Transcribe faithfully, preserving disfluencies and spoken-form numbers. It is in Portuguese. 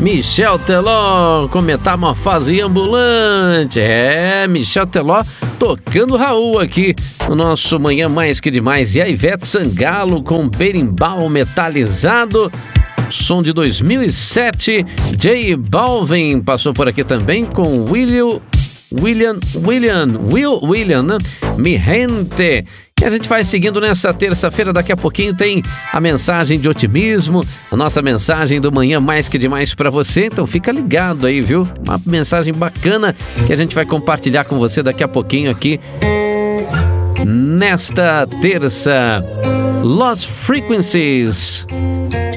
Michel Teló com Metamorfose Ambulante. É, Michel Teló tocando Raul aqui no nosso Manhã Mais Que Demais. E a Ivete Sangalo com Berimbau Metalizado, som de dois mil e sete. J Balvin passou por aqui também com William, William, William, Will William, né? Mi Gente. E a gente vai seguindo nessa terça-feira. Daqui a pouquinho tem a mensagem de otimismo, a nossa mensagem do Manhã Mais Que Demais para você. Então fica ligado aí, viu? Uma mensagem bacana que a gente vai compartilhar com você daqui a pouquinho aqui nesta terça. Lost Frequencies.